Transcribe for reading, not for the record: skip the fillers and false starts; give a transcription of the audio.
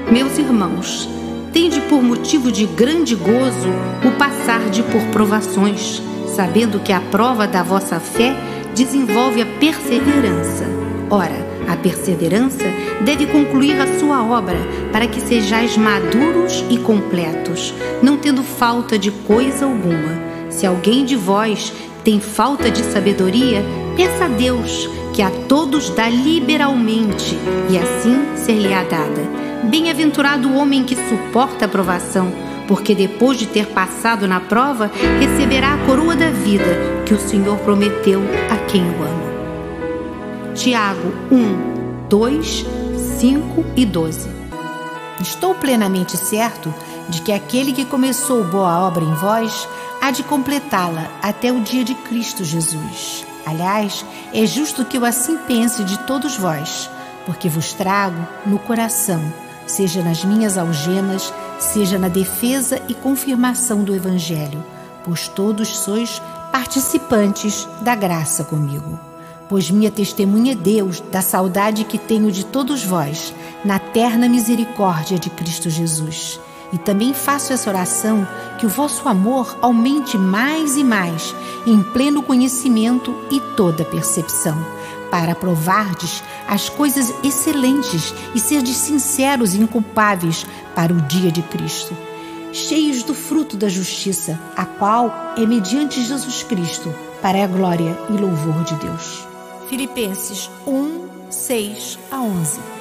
Meus irmãos, tende por motivo de grande gozo o passarde por provações, sabendo que a prova da vossa fé desenvolve a perseverança. Ora, a perseverança deve concluir a sua obra, para que sejais maduros e completos, não tendo falta de coisa alguma. Se alguém de vós tem falta de sabedoria, peça a Deus, que a todos dá liberalmente, e assim ser-lhe-á dada. Bem-aventurado o homem que suporta a provação, porque depois de ter passado na prova, receberá a coroa da vida que o Senhor prometeu a quem o ama. Tiago 1, 2, 5 e 12. Estou plenamente certo de que aquele que começou boa obra em vós há de completá-la até o dia de Cristo Jesus. Aliás, é justo que eu assim pense de todos vós, porque vos trago no coração, seja nas minhas algemas, seja na defesa e confirmação do Evangelho, pois todos sois participantes da graça comigo. Pois minha testemunha é Deus da saudade que tenho de todos vós, na terna misericórdia de Cristo Jesus. E também faço essa oração, que o vosso amor aumente mais e mais, em pleno conhecimento e toda percepção, para provardes as coisas excelentes e serdes sinceros e inculpáveis para o dia de Cristo, cheios do fruto da justiça, a qual é mediante Jesus Cristo, para a glória e louvor de Deus. Filipenses 1, 6 a 11.